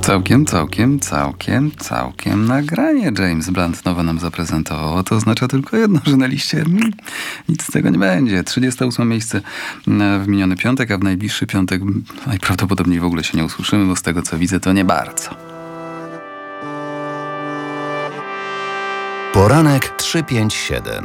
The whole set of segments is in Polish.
Całkiem nagranie James Blunt nowe nam zaprezentował. To oznacza tylko jedno, że na liście nic z tego nie będzie. 38 miejsce w miniony piątek, a w najbliższy piątek najprawdopodobniej w ogóle się nie usłyszymy, bo z tego co widzę to nie bardzo. Poranek 357.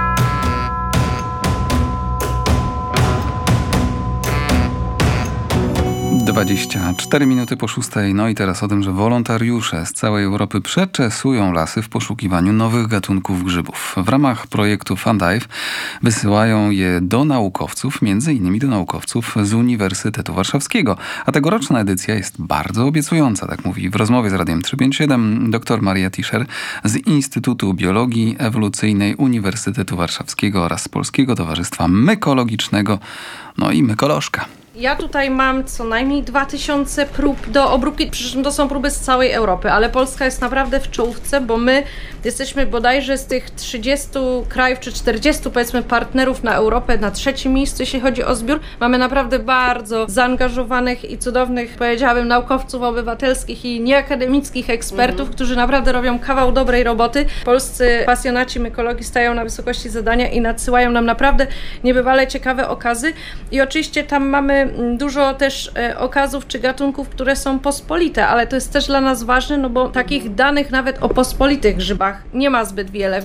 24 minuty po 6. No i teraz o tym, że wolontariusze z całej Europy przeczesują lasy w poszukiwaniu nowych gatunków grzybów. W ramach projektu Fundive wysyłają je do naukowców, między innymi do naukowców z Uniwersytetu Warszawskiego. A tegoroczna edycja jest bardzo obiecująca, tak mówi w rozmowie z Radiem 357 dr Maria Tischer z Instytutu Biologii Ewolucyjnej Uniwersytetu Warszawskiego oraz Polskiego Towarzystwa Mykologicznego, no i mykolożka. Ja tutaj mam co najmniej 2000 prób do obróbki, przy czym to są próby z całej Europy, ale Polska jest naprawdę w czołówce, bo my jesteśmy bodajże z tych 30 krajów, czy 40 powiedzmy partnerów na Europę na trzecim miejscu, jeśli chodzi o zbiór. Mamy naprawdę bardzo zaangażowanych i cudownych, powiedziałabym, naukowców obywatelskich i nieakademickich ekspertów, którzy naprawdę robią kawał dobrej roboty. Polscy pasjonaci mykologii stają na wysokości zadania i nadsyłają nam naprawdę niebywale ciekawe okazy. I oczywiście tam mamy dużo też okazów czy gatunków, które są pospolite, ale to jest też dla nas ważne, no bo takich danych nawet o pospolitych grzybach nie ma zbyt wiele.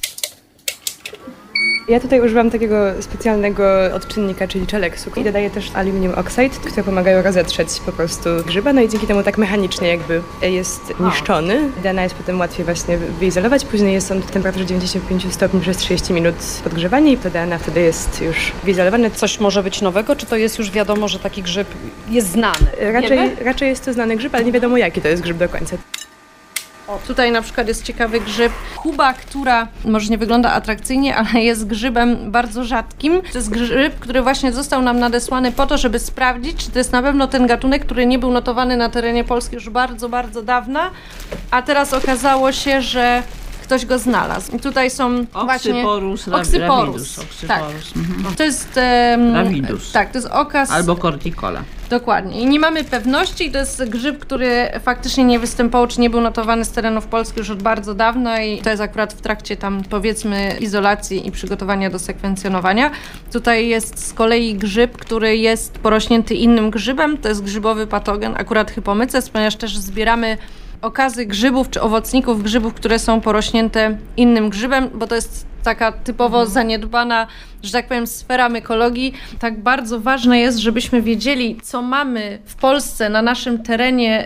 Ja tutaj używam takiego specjalnego odczynnika, czyli czeleksu i dodaję też aluminium oxide, które pomagają rozetrzeć po prostu grzyba, no i dzięki temu tak mechanicznie jakby jest niszczony. DNA jest potem łatwiej właśnie wyizolować, później jest on w temperaturze 95 stopni przez 30 minut podgrzewania i to DNA wtedy jest już wyizolowane. Coś może być nowego, czy to jest już wiadomo, że taki grzyb jest znany? Raczej jest to znany grzyb, ale nie wiadomo jaki to jest grzyb do końca. O, tutaj na przykład jest ciekawy grzyb Kuba, która może nie wygląda atrakcyjnie, ale jest grzybem bardzo rzadkim. To jest grzyb, który właśnie został nam nadesłany po to, żeby sprawdzić, czy to jest na pewno ten gatunek, który nie był notowany na terenie Polski już bardzo, bardzo dawna, a teraz okazało się, że ktoś go znalazł. I tutaj są Oxyporus Oxyporus. Tak. To jest Ravidus. Tak, to jest okaz. Albo corticola. Dokładnie. I nie mamy pewności, to jest grzyb, który faktycznie nie występował, czy nie był notowany z terenów Polski już od bardzo dawna i to jest akurat w trakcie tam powiedzmy izolacji i przygotowania do sekwencjonowania. Tutaj jest z kolei grzyb, który jest porośnięty innym grzybem, to jest grzybowy patogen, akurat Hypomyces, ponieważ też zbieramy okazy grzybów czy owocników grzybów, które są porośnięte innym grzybem, bo to jest taka typowo zaniedbana, że tak powiem, sfera mykologii. Tak bardzo ważne jest, żebyśmy wiedzieli, co mamy w Polsce na naszym terenie